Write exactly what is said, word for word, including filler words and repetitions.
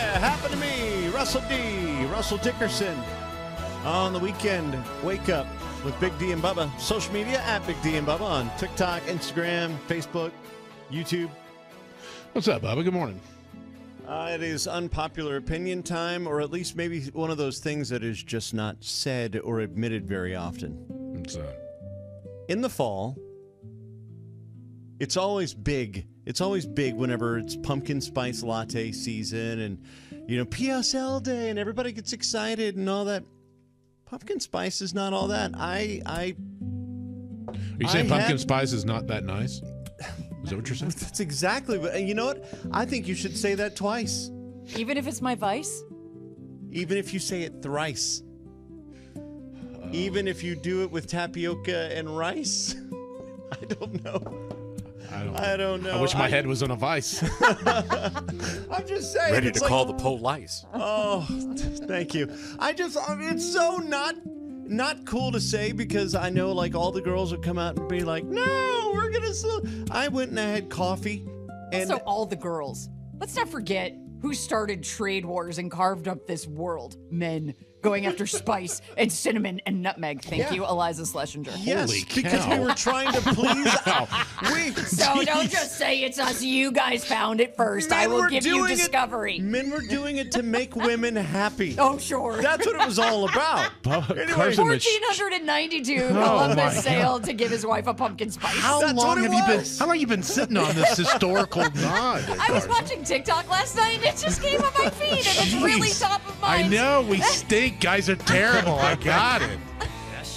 Yeah, happened to me. Russell D. Russell Dickerson. On the weekend, wake up with Big D and Bubba. Social media at Big D and Bubba on TikTok, Instagram, Facebook, YouTube. What's up, Bubba? Good morning. Uh, it is unpopular opinion time, or at least maybe one of those things that is just not said or admitted very often. What's that? In the fall, it's always big. It's always big whenever it's pumpkin spice latte season and, you know, P S L day and everybody gets excited and all that. Pumpkin spice is not all that. I, I. Are you saying I pumpkin had, spice is not that nice? Is that what you're saying? That's exactly what. And you know what? I think you should say that twice. Even if it's my vice? Even if you say it thrice. Uh, Even if you do it with tapioca and rice. I don't know. I don't, I don't know. I wish my I, head was on a vice. I'm just saying. Ready it's to like, call the police. Oh, thank you. I just, I mean, it's so not, not cool to say because I know like all the girls would come out and be like, no, we're going to, sl-. I went and I had coffee. And So all the girls. Let's not forget who started trade wars and carved up this world. Men going after spice and cinnamon and nutmeg. Thank Yeah. you, Eliza Schlesinger. yes, Holy because cow. we were trying to please. we, So don't just say it's us. You guys found it first. Men I will were give you doing it- discovery. Men were doing it to make women happy. Oh, sure. That's what it was all about. Anyway, Carson was- fourteen ninety-two, Oh, Columbus my sailed to give his wife a pumpkin spice. How That's long what it have you been? was. How long you been sitting on this historical nod? I was watching TikTok last night and it just came on my feed and it's really Jeez. top of I mind. know we stink. Guys are terrible. I got it.